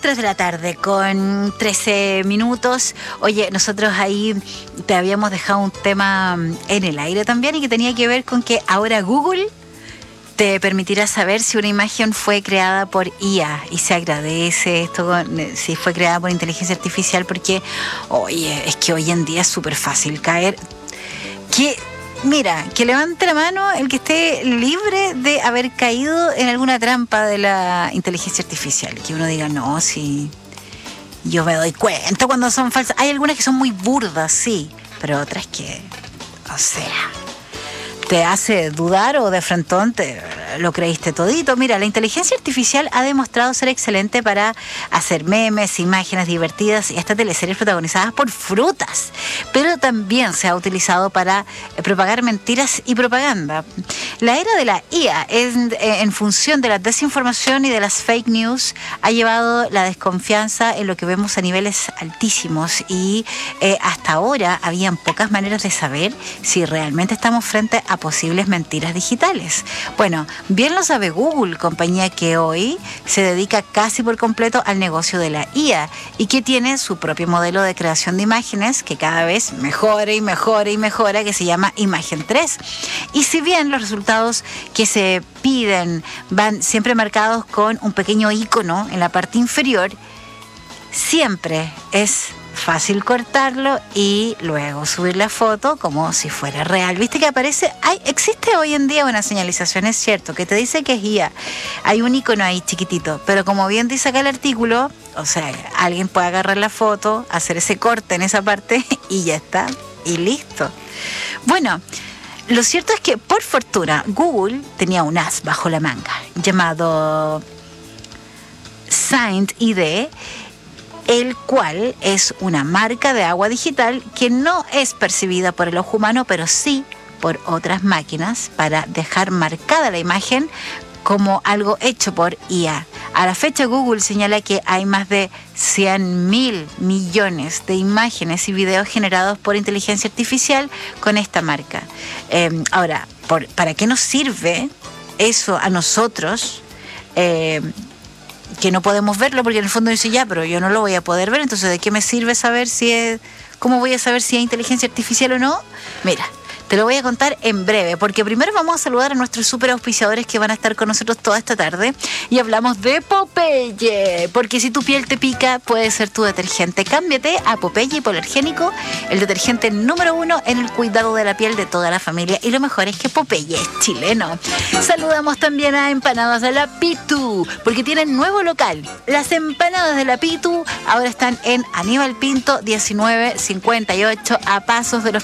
3 de la tarde con 13 minutos. Oye, nosotros ahí te habíamos dejado un tema en el aire también y que tenía que ver con que ahora Google te permitirá saber si una imagen fue creada por IA, y se agradece esto si fue creada por inteligencia artificial, porque oye, es que hoy en día es súper fácil caer. Mira, que levante la mano el que esté libre de haber caído en alguna trampa de la inteligencia artificial. Que uno diga, no, sí, yo me doy cuenta cuando son falsas. Hay algunas que son muy burdas, sí, pero otras que, o sea, te hace dudar o de frontón lo creíste todito. Mira, la inteligencia artificial ha demostrado ser excelente para hacer memes, imágenes divertidas y hasta teleseries protagonizadas por frutas, pero también se ha utilizado para propagar mentiras y propaganda. La era de la IA en función de la desinformación y de las fake news ha llevado la desconfianza en lo que vemos a niveles altísimos y hasta ahora habían pocas maneras de saber si realmente estamos frente a posibles mentiras digitales. Bueno, bien lo sabe Google, compañía que hoy se dedica casi por completo al negocio de la IA y que tiene su propio modelo de creación de imágenes que cada vez mejora y mejora y mejora, que se llama Imagen 3. Y si bien los resultados que se piden van siempre marcados con un pequeño icono en la parte inferior, siempre es fácil cortarlo y luego subir la foto como si fuera real. ¿Viste que aparece? Existe hoy en día una señalización, es cierto, que te dice que es IA. Hay un icono ahí chiquitito, pero como bien dice acá el artículo, o sea, alguien puede agarrar la foto, hacer ese corte en esa parte y ya está, y listo. Bueno, lo cierto es que por fortuna Google tenía un as bajo la manga llamado Signed ID, el cual es una marca de agua digital que no es percibida por el ojo humano, pero sí por otras máquinas para dejar marcada la imagen como algo hecho por IA. A la fecha, Google señala que hay más de 100.000 millones de imágenes y videos generados por inteligencia artificial con esta marca. Ahora, ¿para qué nos sirve eso a nosotros? Que no podemos verlo, porque en el fondo dice, ya, pero yo no lo voy a poder ver, entonces ¿de qué me sirve saber cómo voy a saber si es inteligencia artificial o no? Mira, te lo voy a contar en breve, porque primero vamos a saludar a nuestros super auspiciadores que van a estar con nosotros toda esta tarde y hablamos de Popeye, porque si tu piel te pica, puede ser tu detergente. Cámbiate a Popeye Hipoalergénico, el detergente número 1 en el cuidado de la piel de toda la familia, y lo mejor es que Popeye es chileno. Saludamos también a Empanadas de la Pitu, porque tienen nuevo local. Las empanadas de la Pitu ahora están en Aníbal Pinto 1958, a pasos de los